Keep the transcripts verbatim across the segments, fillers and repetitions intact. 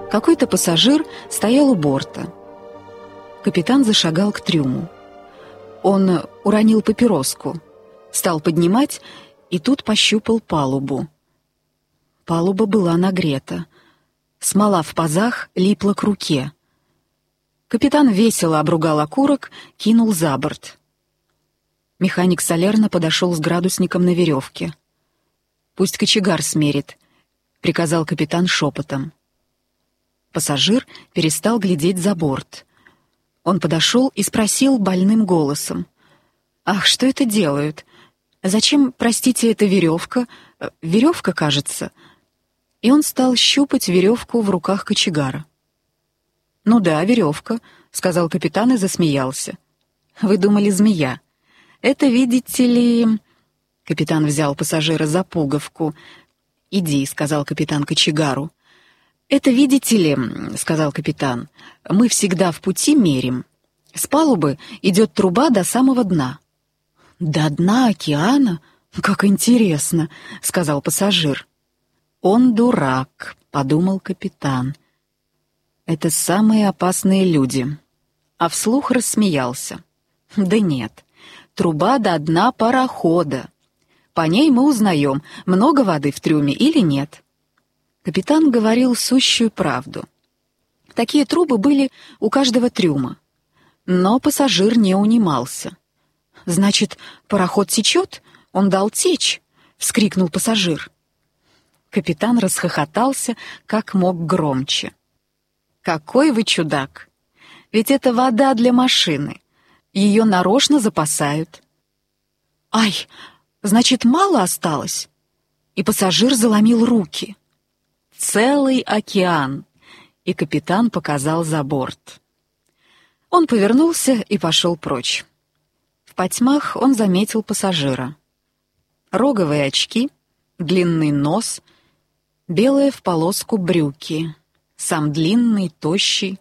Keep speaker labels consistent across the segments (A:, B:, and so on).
A: Какой-то пассажир стоял у борта. Капитан зашагал к трюму. Он уронил папироску, стал поднимать и тут пощупал палубу. Палуба была нагрета. Смола в пазах липла к руке. Капитан весело обругал окурок, кинул за борт. Механик Салерно подошел с градусником на веревке. «Пусть кочегар смерит», — приказал капитан шепотом. Пассажир перестал глядеть за борт. Он подошел и спросил больным голосом: «Ах, что это делают? Зачем, простите, эта веревка? Веревка, кажется». И он стал щупать веревку в руках кочегара. «Ну да, веревка», — сказал капитан и засмеялся. «Вы думали, змея? Это, видите ли...» Капитан взял пассажира за пуговку. «Иди», — сказал капитан кочегару. «Это, видите ли, — сказал капитан, — мы всегда в пути мерим. С палубы идет труба до самого дна». «До дна океана? Как интересно!» — сказал пассажир. «Он дурак», — подумал капитан. «Это самые опасные люди». А вслух рассмеялся. «Да нет, труба до дна парохода. По ней мы узнаем, много воды в трюме или нет». Капитан говорил сущую правду. Такие трубы были у каждого трюма. Но пассажир не унимался. «Значит, пароход течет? Он дал течь!» — вскрикнул пассажир. Капитан расхохотался как мог громче. «Какой вы чудак! Ведь это вода для машины. Ее нарочно запасают». «Ай, значит, мало осталось?» И пассажир заломил руки. «Целый океан!» И капитан показал за борт. Он повернулся и пошел прочь. В потьмах он заметил пассажира. Роговые очки, длинный нос, белые в полоску брюки, сам длинный, тощий.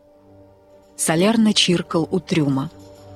A: Салерно чиркал у трюма.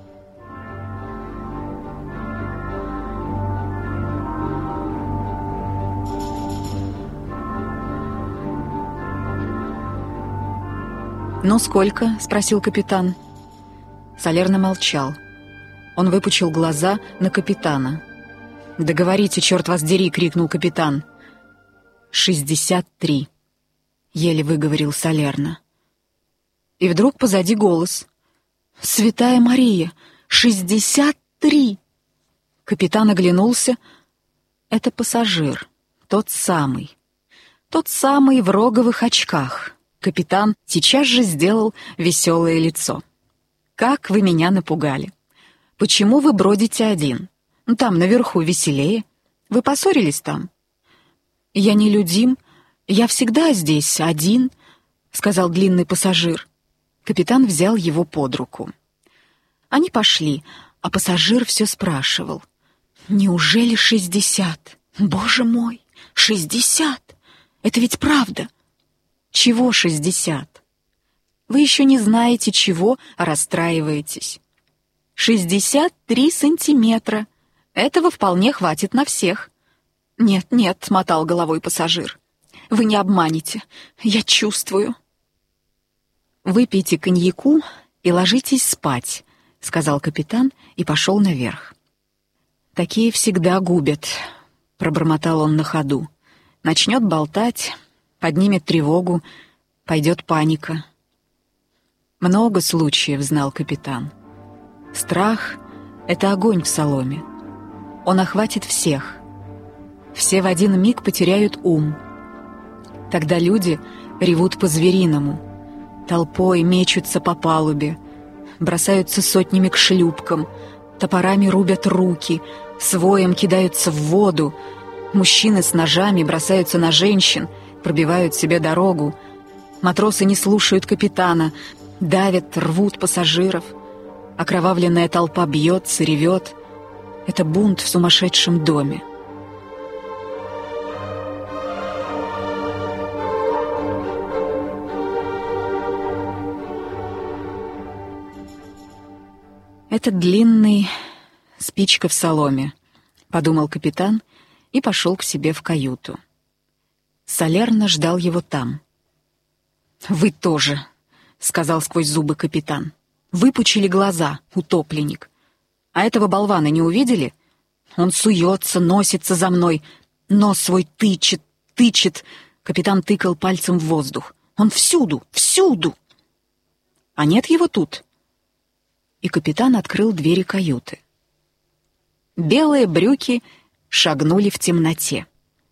A: «Ну, сколько?» — спросил капитан. Салерно молчал. Он выпучил глаза на капитана. «Да говорите, черт вас дери!» — крикнул капитан. «Шестьдесят три!» — еле выговорил Салерно. И вдруг позади голос. «Святая Мария! Шестьдесят три!» Капитан оглянулся. Это пассажир, тот самый. Тот самый в роговых очках. Капитан сейчас же сделал веселое лицо. «Как вы меня напугали! Почему вы бродите один? Там наверху веселее. Вы поссорились там?» «Я не людим. Я всегда здесь один», — сказал длинный пассажир. Капитан взял его под руку. Они пошли, а пассажир все спрашивал. «Неужели шестьдесят? Боже мой, шестьдесят! Это ведь правда!» «Чего шестьдесят? Вы еще не знаете, чего, а расстраиваетесь. Шестьдесят три сантиметра. Этого вполне хватит на всех». «Нет, нет», — мотал головой пассажир. «Вы не обманете. Я чувствую». «Выпейте коньяку и ложитесь спать», — сказал капитан и пошел наверх. «Такие всегда губят», — пробормотал он на ходу. «Начнет болтать, поднимет тревогу, пойдет паника». Много случаев знал капитан. Страх — это огонь в соломе. Он охватит всех. Все в один миг потеряют ум. Тогда люди ревут по-звериному, толпой мечутся по палубе, бросаются сотнями к шлюпкам, топорами рубят руки, с воем кидаются в воду, мужчины с ножами бросаются на женщин, пробивают себе дорогу, матросы не слушают капитана, давят, рвут пассажиров, окровавленная толпа бьется, ревет. Это бунт в сумасшедшем доме. «Это длинный, спичка в соломе», — подумал капитан и пошел к себе в каюту. Салерно ждал его там. «Вы тоже», — сказал сквозь зубы капитан. «Выпучили глаза, утопленник. А этого болвана не увидели? Он суется, носится за мной, нос свой тычет, тычет». Капитан тыкал пальцем в воздух. «Он всюду, всюду!» «А нет его тут?» И капитан открыл двери каюты. Белые брюки шагнули в темноте.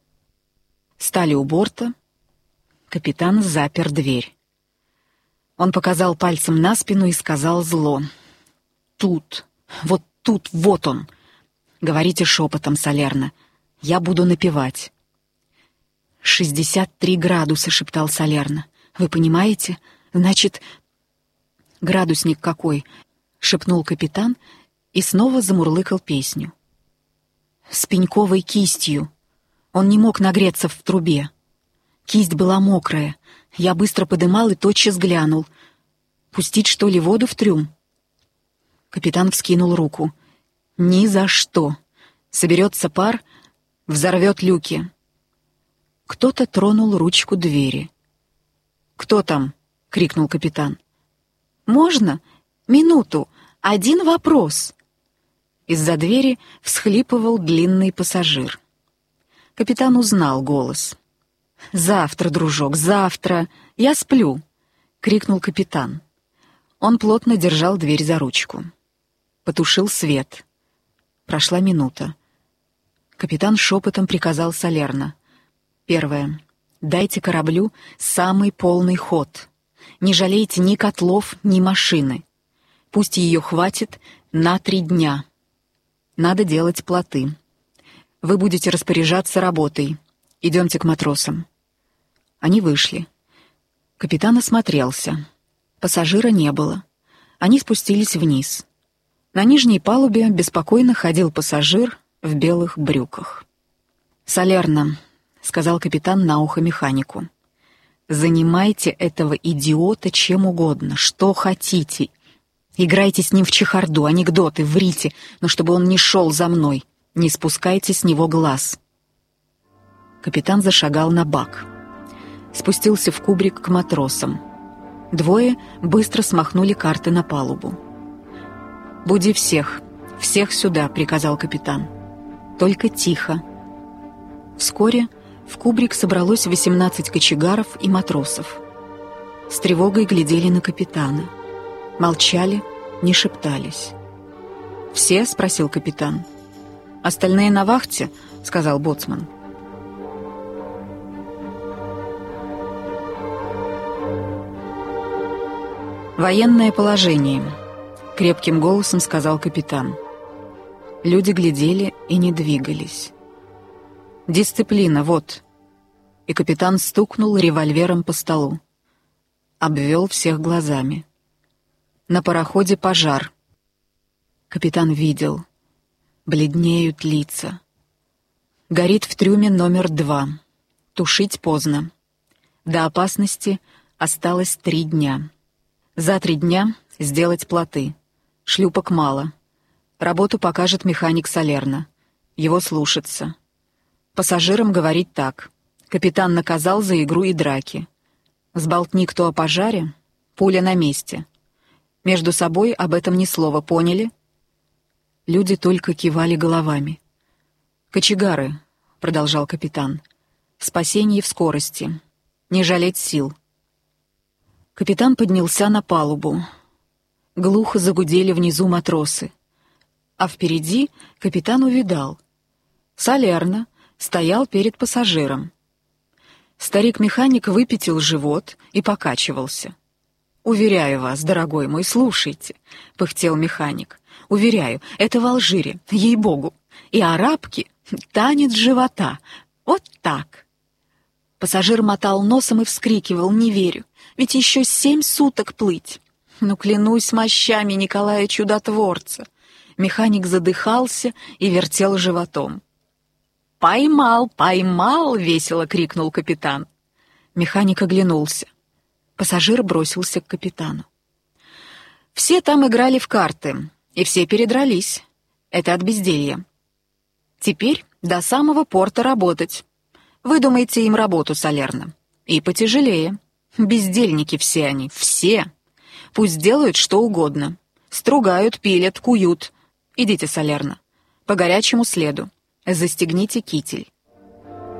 A: Стали у борта. Капитан запер дверь. Он показал пальцем на спину и сказал зло: «Тут, вот тут, вот он. Говорите шепотом, Салерно. Я буду напевать». «Шестьдесят три градуса», — шептал Салерно. «Вы понимаете? Значит...» «Градусник какой?» — шепнул капитан и снова замурлыкал песню. «С пеньковой кистью. Он не мог нагреться в трубе. Кисть была мокрая. Я быстро подымал и тотчас глянул. Пустить, что ли, воду в трюм?» Капитан вскинул руку. «Ни за что. Соберется пар, взорвет люки». Кто-то тронул ручку двери. «Кто там?» — крикнул капитан. «Можно? Минуту. Один вопрос». Из-за двери всхлипывал длинный пассажир. Капитан узнал голос. «Завтра, дружок, завтра. Я сплю», — крикнул капитан. Он плотно держал дверь за ручку. Потушил свет. Прошла минута. Капитан шепотом приказал Салерно. «Первое. Дайте кораблю самый полный ход. Не жалейте ни котлов, ни машины. Пусть ее хватит на три дня. Надо делать плоты. Вы будете распоряжаться работой. Идемте к матросам». Они вышли. Капитан осмотрелся. Пассажира не было. Они спустились вниз. На нижней палубе беспокойно ходил пассажир в белых брюках. «Салерно», — сказал капитан на ухо механику, — «занимайте этого идиота чем угодно, что хотите. Играйте с ним в чехарду, анекдоты, врите, но чтобы он не шел за мной, не спускайте с него глаз». Капитан зашагал на бак. Спустился в кубрик к матросам. Двое быстро смахнули карты на палубу. «Буди всех, всех сюда», — приказал капитан. «Только тихо». Вскоре в кубрик собралось восемнадцать кочегаров и матросов. С тревогой глядели на капитана. Молчали, не шептались. «Все?» — спросил капитан. «Остальные на вахте?» — сказал боцман. «Военное положение», — крепким голосом сказал капитан. Люди глядели и не двигались. «Дисциплина, вот». И капитан стукнул револьвером по столу. Обвел всех глазами. «На пароходе пожар». Капитан видел. Бледнеют лица. Горит в трюме номер два. Тушить поздно. До опасности осталось три дня. За три дня сделать плоты. Шлюпок мало. Работу покажет механик Салерно. Его слушаться. Пассажирам говорить так. Капитан наказал за игру и драки. Сболтни кто о пожаре, пуля на месте. Между собой об этом ни слова, поняли? Люди только кивали головами. «Кочегары», — продолжал капитан, — «спасение в скорости. Не жалеть сил». Капитан поднялся на палубу. Глухо загудели внизу матросы. А впереди капитан увидал. Салерно стоял перед пассажиром. Старик-механик выпятил живот и покачивался. «Уверяю вас, дорогой мой, слушайте», — пыхтел механик. «Уверяю, это в Алжире, ей-богу. И арабки — танец живота. Вот так». Пассажир мотал носом и вскрикивал: «Не верю, ведь еще семь суток плыть». «Ну, клянусь мощами Николая Чудотворца». Механик задыхался и вертел животом. «Поймал, поймал!» — весело крикнул капитан. Механик оглянулся. Пассажир бросился к капитану. «Все там играли в карты, и все передрались. Это от безделья. Теперь до самого порта работать. Выдумайте им работу, Салерно. И потяжелее. Бездельники все они, все. Пусть делают что угодно. Стругают, пилят, куют. Идите, Солерно, по горячему следу. Застегните китель.